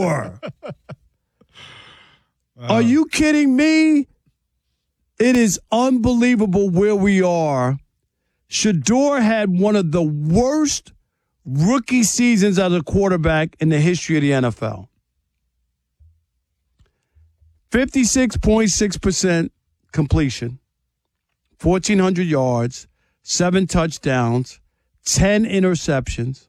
Shedeur. Are you kidding me? It is unbelievable where we are. Shedeur had one of the worst rookie seasons as a quarterback in the history of the NFL. 56.6% completion, 1,400 yards, 7 touchdowns, 10 interceptions.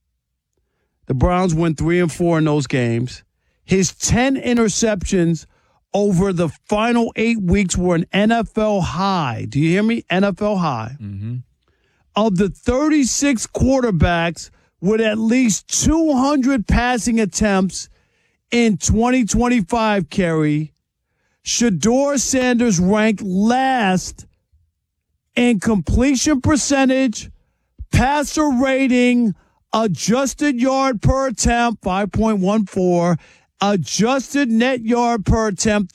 The Browns went 3-4 in those games. His 10 interceptions over the final 8 weeks were an NFL high. Do you hear me? NFL high. Mm-hmm. Of the 36 quarterbacks with at least 200 passing attempts in 2025, Kerry, Shedeur Sanders ranked last in completion percentage, passer rating, adjusted yard per attempt, 5.14, adjusted net yard per attempt,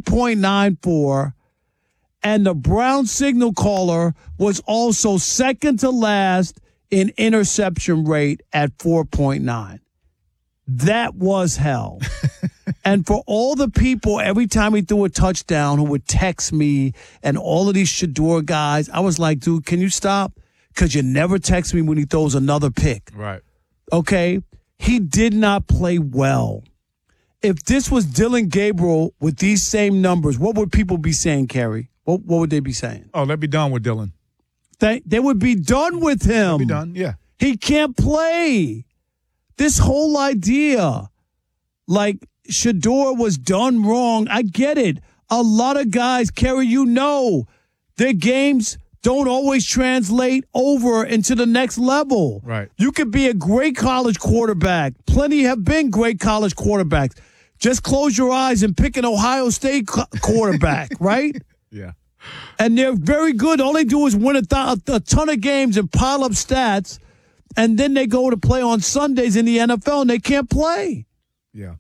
3.94, and the Brown signal caller was also second to last in interception rate at 4.9. That was hell. And for all the people, every time he threw a touchdown, who would text me and all of these Shedeur guys, I was like, dude, can you stop? Because you never text me when he throws another pick. Right. Okay? He did not play well. If this was Dylan Gabriel with these same numbers, what would people be saying, Kerry? What would they be saying? Oh, they'd be done with Dylan. They would be done with him. They'd be done, yeah. He can't play. This whole idea, like Shedeur was done wrong, I get it. A lot of guys, Kerry, you know, their games don't always translate over into the next level. Right. You could be a great college quarterback. Plenty have been great college quarterbacks. Just close your eyes and pick an Ohio State quarterback, right? Yeah. And they're very good. All they do is win a ton of games and pile up stats, and then they go to play on Sundays in the NFL, and they can't play. Yeah.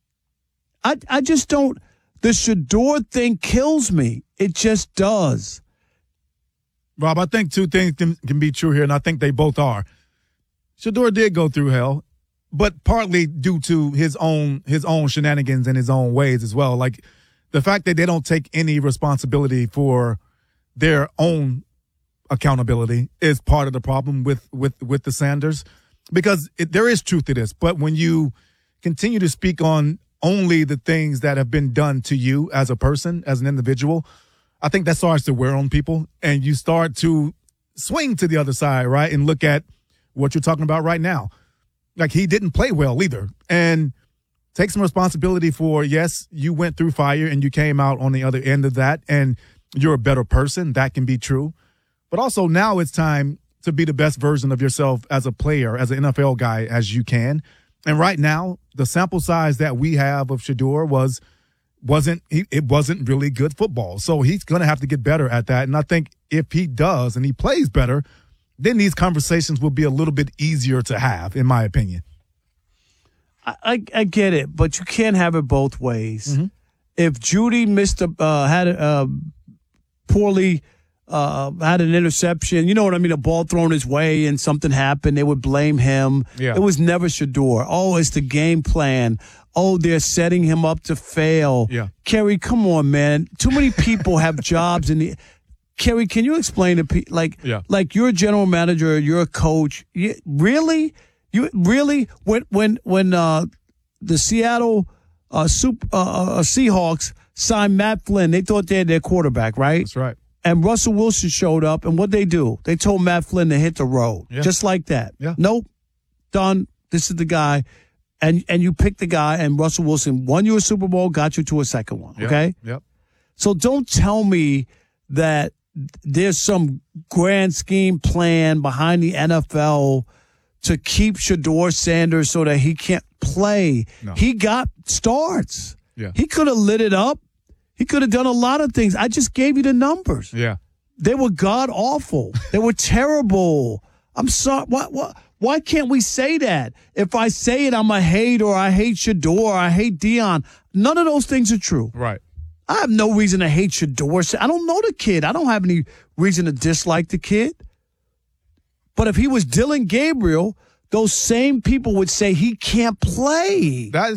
I just don't – the Shedeur thing kills me. It just does. Rob, I think two things can be true here, and I think they both are. Shedeur did go through hell, but partly due to his own shenanigans and his own ways as well. Like the fact that they don't take any responsibility for their own accountability is part of the problem with the Sanders, because there is truth to this. But when you continue to speak on only the things that have been done to you as a person, as an individual, I think that starts to wear on people, and you start to swing to the other side, right, and look at what you're talking about right now. Like, he didn't play well either. And take some responsibility for, yes, you went through fire and you came out on the other end of that, and you're a better person. That can be true. But also now it's time to be the best version of yourself as a player, as an NFL guy, as you can. And right now, the sample size that we have of Shedeur wasn't really good football. So he's going to have to get better at that. And I think if he does and he plays better, then these conversations will be a little bit easier to have, in my opinion. I get it, but you can't have it both ways. Mm-hmm. If Judy had poorly had an interception, you know what I mean, a ball thrown his way and something happened, they would blame him. Yeah. It was never Shedeur. Oh, it's the game plan. Oh, they're setting him up to fail. Yeah. Kerry, come on, man. Too many people have jobs in the – Kerry, can you explain to people, like you're a general manager, you're a coach. Really? When the Seattle Seahawks signed Matt Flynn, they thought they had their quarterback, right? That's right. And Russell Wilson showed up, and what'd they do? They told Matt Flynn to hit the road, just like that. Yeah. Nope, done. This is the guy, and you picked the guy, and Russell Wilson won you a Super Bowl, got you to a second one. Okay. Yep. So don't tell me that there's some grand scheme plan behind the NFL to keep Shedeur Sanders so that he can't play. No. He got starts. Yeah. He could have lit it up. He could have done a lot of things. I just gave you the numbers. Yeah. They were god-awful. They were terrible. I'm sorry. Why can't we say that? If I say it, I'm a hate, or I hate Shedeur, or I hate Deion. None of those things are true. Right. I have no reason to hate Shedeur. I don't know the kid. I don't have any reason to dislike the kid. But if he was Dylan Gabriel, those same people would say he can't play. That